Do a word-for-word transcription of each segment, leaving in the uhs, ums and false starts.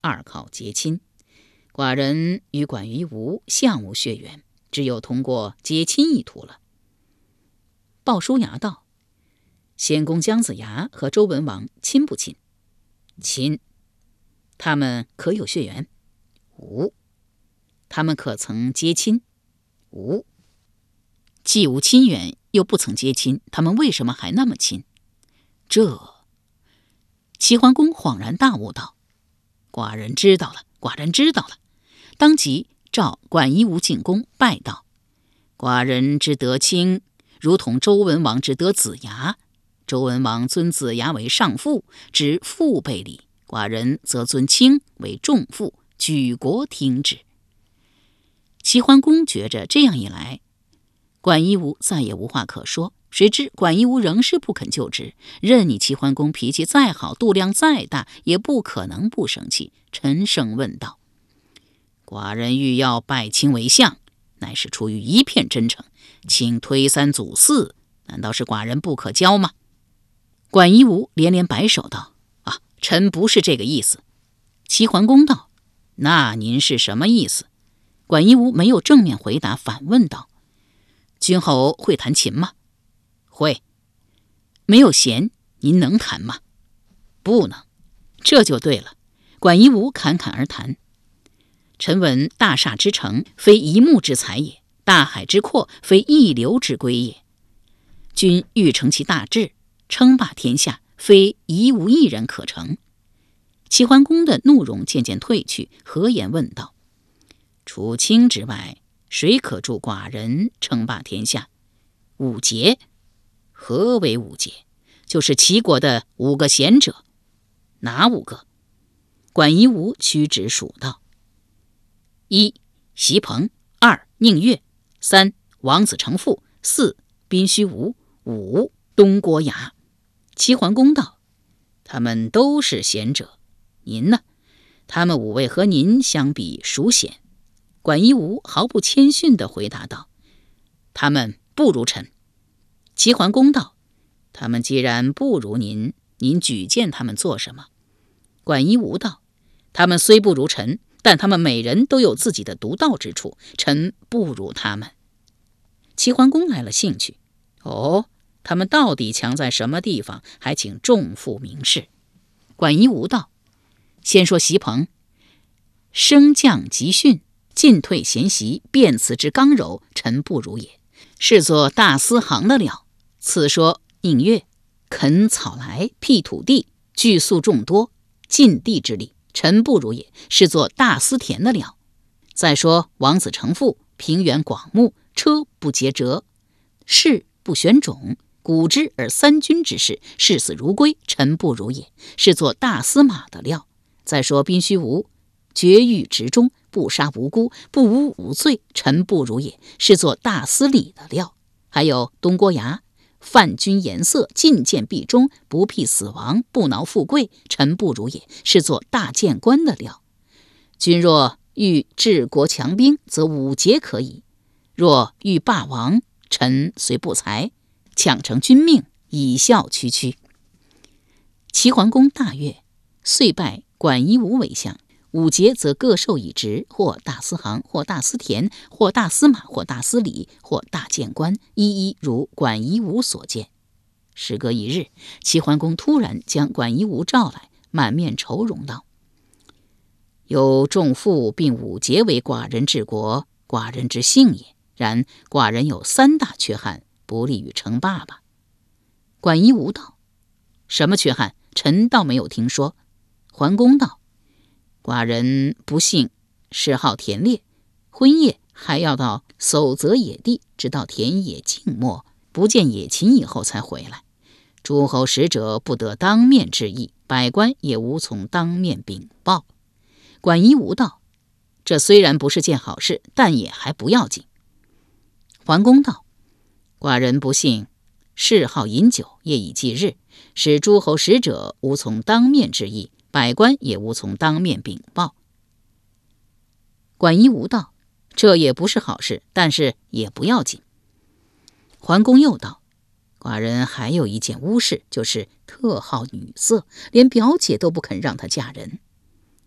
二靠结亲。寡人与管夷吾相无血缘，只有通过结亲一途了。鲍叔牙道：先公姜子牙和周文王亲不亲？亲。他们可有血缘？无。他们可曾结亲？无。既无亲缘，又不曾结亲，他们为什么还那么亲？这……齐桓公恍然大悟道：寡人知道了，寡人知道了。当即召管夷吾进宫拜道：寡人之得卿，如同周文王之得子牙。周文王尊子牙为上父，知父辈礼；寡人则尊卿为仲父，举国听之。齐桓公觉着这样一来，管夷吾再也无话可说。谁知管夷吾仍是不肯就职，任你齐桓公脾气再好，度量再大，也不可能不生气。沉声问道：寡人欲要拜卿为相，乃是出于一片真诚，请推三阻四，难道是寡人不可交吗？管夷吾连连摆手道：啊，臣不是这个意思。齐桓公道：那您是什么意思？管夷吾没有正面回答，反问道：君侯会弹琴吗？会。没有弦，您能弹吗？不能。这就对了。管夷吾侃侃而谈：臣闻大厦之成，非一木之材也；大海之阔，非一流之归也。君欲成其大志，称霸天下，非一无一人可成。齐桓公的怒容渐渐退去，和颜问道：除卿之外，谁可助寡人称霸天下？五杰。何为五杰？就是齐国的五个贤者。哪五个？管夷吾屈指数道：一席鹏，二宁越，三王子成父，四宾虚无，五东郭牙。齐桓公道：他们都是贤者，您呢？他们五位和您相比，孰贤？管夷吾毫不谦逊地回答道：他们不如臣。齐桓公道：他们既然不如您，您举荐他们做什么？管夷吾道：他们虽不如臣，但他们每人都有自己的独到之处，臣不如他们。齐桓公来了兴趣：哦，他们到底强在什么地方？还请众父明示。管夷吾道：先说席鹏，升降急训，进退贤习，辩辞之刚柔，臣不如也，是做大司行的料。次说宁越，垦草来，辟土地，聚粟众多，尽地之力，臣不如也，是做大司田的料。再说王子成父，平原广目，车不结辙，士不选种，古之而三军之事，视死如归，臣不如也，是做大司马的料。再说宾虚无，绝狱直中，不杀无辜，不无无罪，臣不如也，是做大司礼的料。还有东郭牙，泛君颜色，进谏必忠，不辟死亡，不挠富贵，臣不如也，是做大谏官的料。君若欲治国强兵，则五节可以；若欲霸王，臣虽不才，抢成君命，以效区区。齐桓公大悦，遂拜管夷吾为相。五节则各授一职，或大司行，或大司田，或大司马，或大司礼，或大谏官，一一如管夷吾所见。时隔一日，齐桓公突然将管夷吾召来，满面愁容道：有仲父并五节为寡人治国，寡人之幸也。然寡人有三大缺憾，不利于称霸吧。管夷吾道：什么缺憾？臣倒没有听说。桓公道：寡人不幸嗜好田猎，婚夜还要到叟择野地，直到田野静默，不见野禽以后才回来。诸侯使者不得当面致意，百官也无从当面禀报。管夷吾道：这虽然不是件好事，但也还不要紧。桓公道：寡人不幸嗜好饮酒，夜以继日，使诸侯使者无从当面致意，百官也无从当面禀报。管夷吾道：这也不是好事，但是也不要紧。桓公又道：寡人还有一件污事，就是特好女色，连表姐都不肯让她嫁人。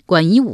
管夷吾